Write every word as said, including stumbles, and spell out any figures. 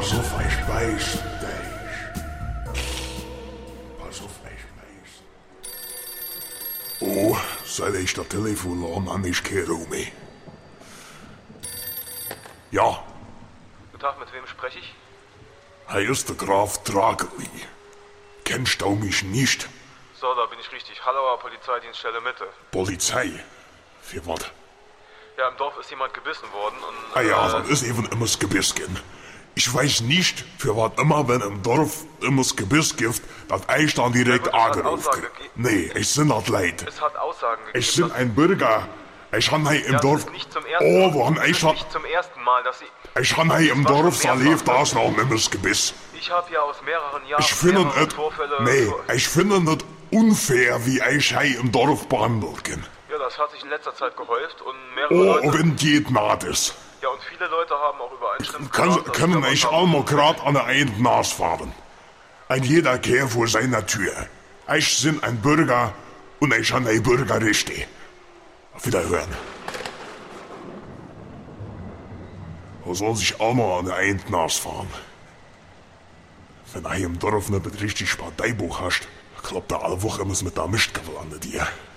Pass auf, ich beiß dich. Pass auf, ich beiß. Oh, seit ich das Telefon an, an ich kehre um mich. Ja. Guten Tag, mit wem spreche ich? Hier ist der Graf Drageli. Kennst du mich nicht? So, da bin ich richtig. Hallauer Polizeidienststelle Mitte. Polizei? Für was? Ja, im Dorf ist jemand gebissen worden und... Ah ja, äh, dann ist eben immer das Gebiss gehen. Ich weiß nicht, für was immer, wenn im Dorf immer das Gebiss gibt, dass ich dann direkt Ja, gut, es hat angerufen Aussage krieg. ge- Nee, ich bin das leid. Es hat Aussagen gegeben. Ich bin dass- ein Bürger. Ich han hier im ja, Dorf... Es ist nicht zum ersten Oh, Mal. wann Es ich ist hab... nicht zum ersten Mal, dass Sie... Ich han hier im war schon Dorf so mehrfach. lebt, da ist noch immer das Gebiss. Ich habe ja aus mehreren Jahren Ich finde mehrere es... Vorfälle... Nee, vor- ich finde es unfair, wie ich hier im Dorf behandelt bin. Ja, das hat sich in letzter Zeit gehäuft und mehrere Oh, Leute... und wenn geht naht ist. Ja, und viele Leute haben auch übereinstimmend Kann, gesagt, dass können sie ich was auch haben. mal grad an der einen Nase fahren. Ein jeder Kehr vor seiner Tür. Ich bin ein Bürger und ich han ein Bürgerrechte. Auf Wiederhören. Er soll sich auch mal an der einen Nase fahren. Wenn er im Dorf nicht richtig Parteibuch hast, klappt er alle Woche immer mit der Mischtgabel an dir.